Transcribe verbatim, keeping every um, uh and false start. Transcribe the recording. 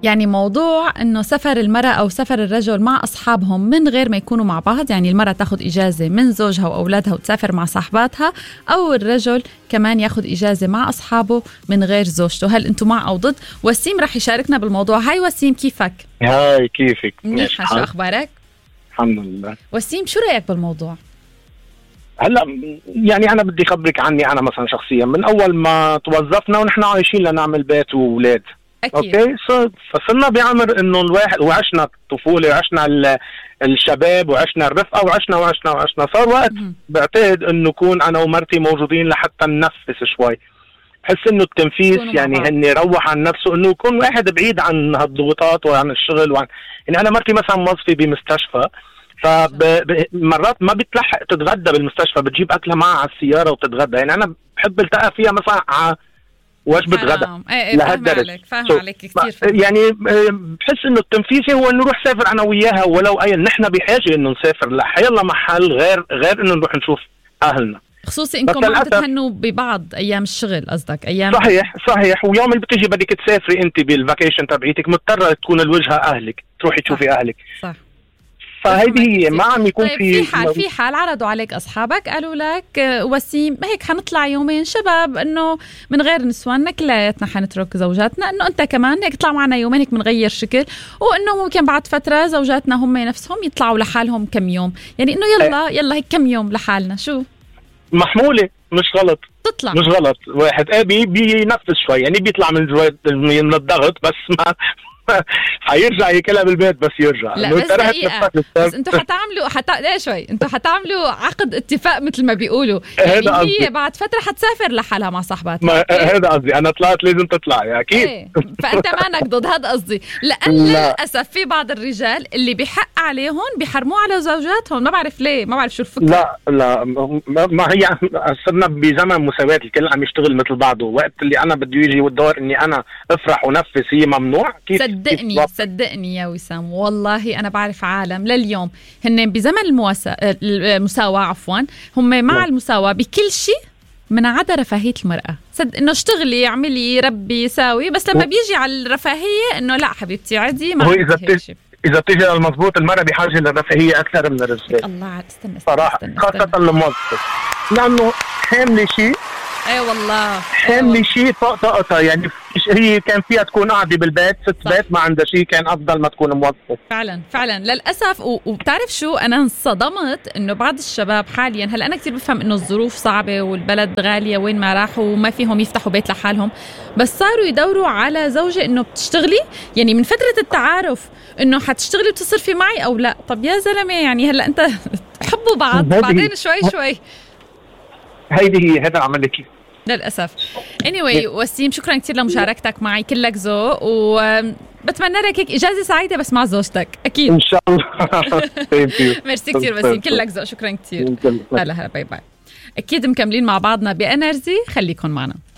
يعني موضوع انه سفر المرأة او سفر الرجل مع اصحابهم من غير ما يكونوا مع بعض، يعني المرأة تاخد اجازة من زوجها واولادها وتسافر مع صاحباتها، او الرجل كمان ياخد اجازة مع اصحابه من غير زوجته. هل انتم مع او ضد؟ وسيم رح يشاركنا بالموضوع. هاي وسيم، كيفك؟ هاي كيفك؟ منيحة، شو اخبارك؟ الحمد لله. وسيم شو رأيك بالموضوع؟ هلا يعني انا بدي خبرك عني انا مثلا شخصيا، من اول ما توظفنا ونحن عايشين لنعمل بيت واولاد. أكيد. اوكي، فصرنا بعمر انه الواحد، وعشنا الطفوله وعشنا الشباب وعشنا الرفقه وعشنا وعشنا وعشنا صار وقت بعتقد انه يكون انا ومرتي موجودين لحتى ننفس شوي. بحس انه التنفيس يعني هن يروح عن نفسه، انه يكون واحد بعيد عن هالضغوطات وعن الشغل وعن يعني انا مرتي مثلا موظفه بمستشفى، فمرات ما بتلحق تتغدى بالمستشفى، بتجيب اكلها معها على السياره وتتغدى. يعني انا بحب التقى فيها مثلا على وجبه غدا لهالدرجه. فاهم عليك كثير. يعني بحس انه التنفيسي هو انه نروح سافر انا وياها، ولو اي نحن بحاجه انه نسافر لحيلا محل غير غير انه نروح نشوف اهلنا، خصوصي انكم ما تتهنوا ببعض ايام الشغل. قصدك ايام صحيح صحيح ويوم اللي بتجي بدك تسافري انت بالفاكيشن تبعيتك مضطره تكون الوجهه اهلك، تروحي تشوفي اهلك. صح. فهيدي هي ما عم يكون طيب في في حال في حال عرضوا عليك اصحابك قالوا لك وسيم هيك حنطلع يومين شباب، انه من غير نسواننا كلياتنا حنترك زوجاتنا، انه انت كمان هيك اطلع معنا يومين هيك بنغير شكل، وانه ممكن بعد فتره زوجاتنا هم نفسهم يطلعوا لحالهم كم يوم، يعني انه يلا يلا هيك كم يوم لحالنا، شو محموله؟ مش غلط تطلع، مش غلط. واحد ايه بي بينفس شوي، يعني بيطلع من جوات من الضغط، بس ما حيرجع يكلها بالبيت بس يرجع. لا بس دقيقة، بس انتوا حتعملوا حتى لا شوي انتوا حتعملوا عقد اتفاق مثل ما بيقولوا، يعني هي بعد فترة حتسافر لحالها مع صاحباتها. هذا قصدي، انا طلعت لازم تطلعي اكيد. ايه. فانت مانك ضد، هذا قصدي. لان لا. للاسف في بعض الرجال اللي بيحق عليهم بيحرموه على زوجاتهم، ما بعرف ليه، ما بعرف شو الفكرة. لا لا ما هي صرنا بزمن مساواة، الكل عم يشتغل مثل بعضه، وقت اللي انا بده يجي والدور اني انا افرح ونفس هي ممنوع. كيف صدقني كيف صدقني يا وسام، والله أنا بعرف عالم لليوم هن بزمن المواسا... المساواة عفوا، هم مع لا. المساواة بكل شيء من عدا رفاهية المرأة. صدق إنه اشتغلي اعملي ربي ساوي، بس لما و... بيجي على الرفاهية إنه لا حبيبتي عادي ما إذا بتج... إذا بتيجي المضبوط المرأة بحاجة للرفاهية أكثر من الرجال. الله استنى صراحة خاصة الموظفة، لأنه حاملة شيء. اي أيوة والله حاملة شيء فوق طاقتها، يعني هي كان فيها تكون قاعدة بالبيت، ست صح. بيت ما عندها شيء، كان أفضل ما تكون موظفة. فعلا فعلا للأسف. و... وبتعرف شو، أنا انصدمت إنه بعض الشباب حاليا، هلا أنا كتير بفهم إنه الظروف صعبة والبلد غالية وين ما راحوا وما فيهم يفتحوا بيت لحالهم، بس صاروا يدوروا على زوجة إنه بتشتغلي، يعني من فترة التعارف إنه حتشتغلي وتصرفي معي أو لا. طب يا زلمة يعني هلا أنت حبوا بعض بعدين شوي شوي. هيدي هي هذا عمل لك للأسف. anyway وسيم شكرا كتير لمشاركتك معي، كلك ذوق، وبتمنى لك هيك إجازة سعيدة بس مع زوجتك أكيد إن شاء الله. ميرسي كتير وسيم، كلك ذوق، شكرا كتير. هلا هلا باي باي. أكيد مكملين مع بعضنا بإنرجي، خليكن معنا.